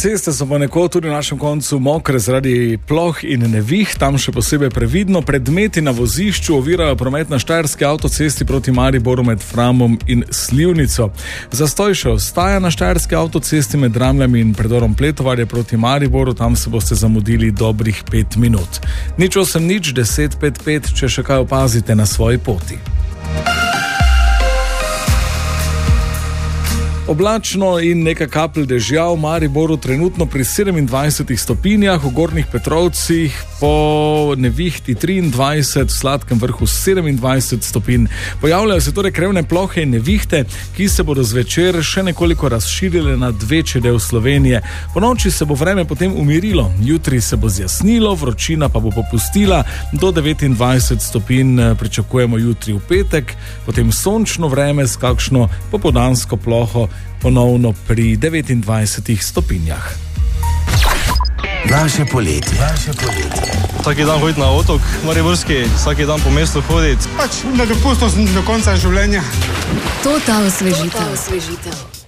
Avtoceste so ponekod tudi v našem koncu mokre zaradi ploh in nevih, tam še posebej previdno. Predmeti na vozišču ovirajo promet na Štajerski avtocesti proti Mariboru med Framom in Slivnico. Zastoj še ostaja na Štajerski avtocesti med Ramljami in predorom Pletovarje proti Mariboru, tam se boste zamudili dobrih 5 minut. 080 10 55, če še kaj opazite na svoji poti. Oblačno in nekaj kapelj dežja v Mariboru trenutno pri 27 stopinjah, v Gornjih Petrovcih po nevihti 23, v Sladkem Vrhu 27 stopinj. Pojavljajo se torej krevne plohe in nevihte, ki se bodo zvečer še nekoliko razširile nad večji del Slovenije. Po noči se bo vreme potem umirilo, jutri se bo zjasnilo, vročina pa bo popustila, do 29 stopinj pričakujemo jutri v petek, potem sončno vreme s kakšno popoldansko ploho ponovno pri 29 stopinjah. Naše poletje. Vsaki dan hoditi na otok mariborski, vsaki dan po mestu hoditi. Na dopustu sem do konca življenja. Total osvežitev.